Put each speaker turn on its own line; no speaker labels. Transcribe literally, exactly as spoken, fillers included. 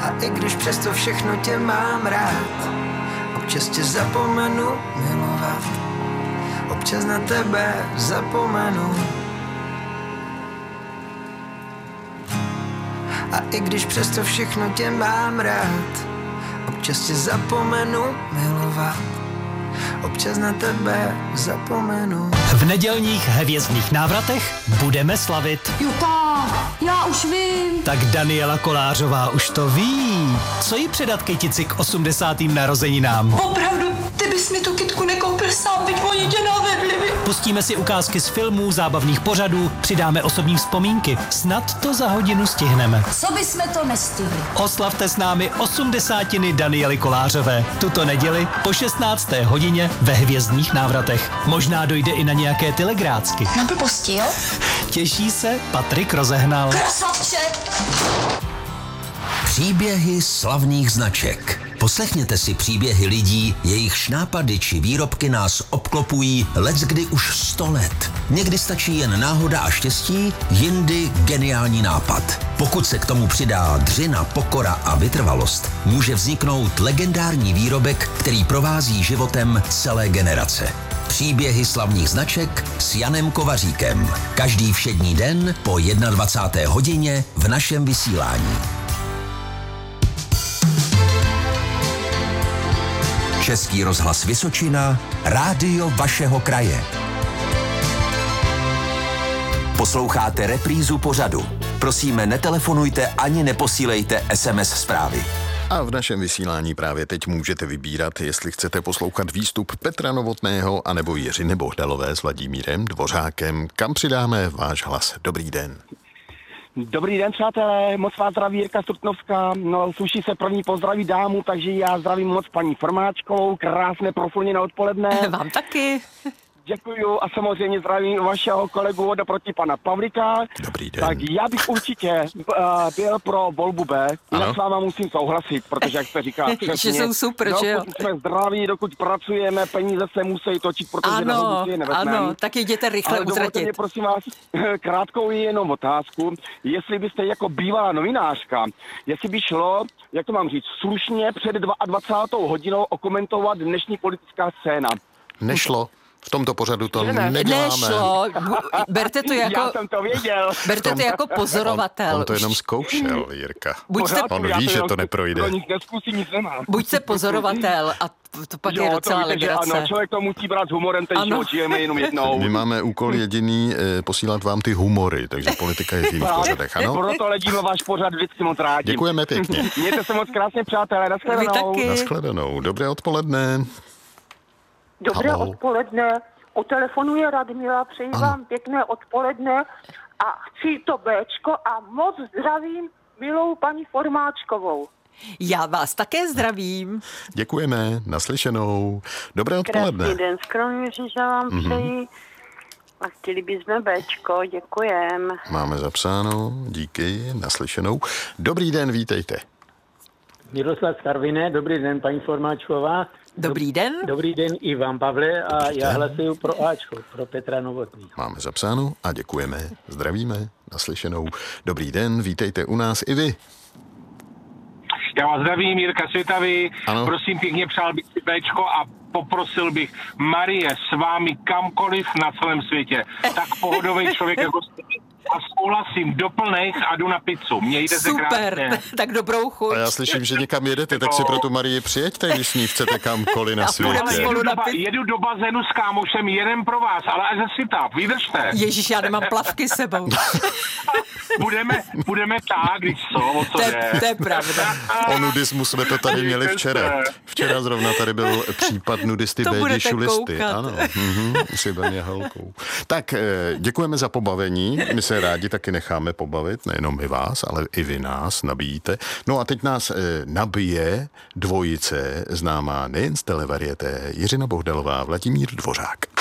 A i když přesto všechno tě mám rád, občas tě zapomenu milovat, občas na tebe zapomenu. A i když přesto všechno tě mám rád, občas tě zapomenu milovat, občas na tebe zapomenu.
V nedělních hvězdných návratech budeme slavit.
Jo tak, já už vím.
Tak Daniela Kolářová už to ví. Co jí předat kytici k osmdesátým narozeninám?
Opravdu, ty bys mi tu kytku nekoupil sám, byť oni tě navedli.
Pustíme si ukázky z filmů, zábavných pořadů, přidáme osobní vzpomínky. Snad to za hodinu stihneme.
Co bysme to nestihli?
Oslavte s námi osmdesátiny Daniely Kolářové. Tuto neděli po šestnácté hodině ve hvězdných návratech. Možná dojde i na nějaké telegrácky.
Na blbosti, jo?
Těší se Patrik Rozehnal.
Krasavče!
Příběhy slavných značek. Poslechněte si příběhy lidí, jejichž nápady či výrobky nás obklopují leckdy už sto let. Někdy stačí jen náhoda a štěstí, jindy geniální nápad. Pokud se k tomu přidá dřina, pokora a vytrvalost, může vzniknout legendární výrobek, který provází životem celé generace. Příběhy slavných značek s Janem Kovaříkem. Každý všední den po dvacáté jedné hodině v našem vysílání. Český rozhlas Vysočina, rádio vašeho kraje. Posloucháte reprízu pořadu. Prosíme, netelefonujte ani neposílejte es em es zprávy.
A v našem vysílání právě teď můžete vybírat, jestli chcete poslouchat výstup Petra Novotného anebo Jiřiny Bohdalové s Vladimírem Dvořákem. Kam přidáme váš hlas? Dobrý den.
Dobrý den, přátelé, moc vás zdraví Jirka Strutnovská, no sluší se první pozdraví dámu, takže já zdravím moc paní Formáčkovou, krásné profulněné odpoledne.
Vám taky.
Děkuju a samozřejmě zdravím vašeho kolegu od oproti pana Pavlíka.
Dobrý den.
Tak já bych určitě uh, byl pro volbu B, jinak s váma musím souhlasit, protože jak jste říká přesně,
že jsou super,
dokud
že jo?
jsme zdraví, dokud pracujeme, peníze se musí točit, protože
ano,
na si nevezmeme.
ano, tak jděte rychle
Ale dovolte
utratit.
mě, prosím vás, krátkou jenom otázku, jestli byste jako bývalá novinářka, jestli by šlo, jak to mám říct, slušně před dvacátou druhou hodinou okomentovat dnešní politická scéna.
Nešlo. V tomto pořadu to
Ne,
neděláme.
Nešlo, berte to jako,
Já jsem to věděl.
berte to jako pozorovatel.
On, on to jenom
Už
zkoušel, Jirka.
Buďte,
On ví, že to neprojde.
To nic neskusím, nic nemá.
buďte pozorovatel a to pak
Jo,
je
to
docela
víte, že
legrace.
ano, člověk to musí brát s humorem, ten život žijeme jenom jednou.
My máme úkol jediný eh, posílat vám ty humory, takže politika je v jiných pořadech, ano?
Proto ledíme váš pořad vždycky moc rádi.
Děkujeme pěkně.
Mějte se moc krásně, přátelé,
Vy
nashledanou.
taky.
Nashledanou. Dobré odpoledne.
Dobré
Haló.
odpoledne. U telefonu je Radmila, přeji
Ano.
vám pěkné odpoledne a chci to Béčko a moc zdravím milou paní Formáčkovou.
Já vás také zdravím.
Děkujeme, naslyšenou. Dobré odpoledne.
Krásný den, z Kroměříže vám
Mhm.
přeji a chtěli bychom Béčko, děkujem.
Máme zapsáno, díky, naslyšenou. Dobrý den, vítejte.
Miroslav Karviné, dobrý den, paní Formáčková.
Dobrý den.
Dobrý den i vám, Pavle, a já hlasuju pro Ačko, pro Petra Novotný.
Máme zapsáno a děkujeme, zdravíme, naslyšenou. Dobrý den, vítejte u nás i vy.
Já vás zdravím, Jirka Světavý.
Ano.
Prosím pěkně, přál bych si Béčko a poprosil bych Marie s vámi kamkoliv na celém světě. Tak pohodový člověk jako jste. A souhlasím, doplnej a jdu na pizzu. Mějte se
Super,
krásně.
tak dobrou chuť.
A já slyším, že někam jedete, tak si pro tu Marii přijeďte, když s ní chcete kamkoliv na
A půjdeme
světě.
spolu.
Jedu do,
na
ba-
pi-
jedu do bazénu s kámošem, jeden pro vás, ale až ze světa, vydržte.
Ježíš, já nemám plavky sebou.
Budeme, budeme tak, když co, o co
To je,
jde.
to je pravda.
O nudismu jsme to tady měli včera. Včera zrovna tady byl případ nudisty
To
Bédi
budete
Šulisty.
koukat.
Ano, mhm, s Ivaně Halkou. Tak eh, děkujeme za pobavení. My se rádi taky necháme pobavit, nejenom my vás, ale i vy nás nabíjíte. No a teď nás eh, nabije dvojice známá nejen z televarieté Jiřina Bohdalová, Vladimír Dvořák.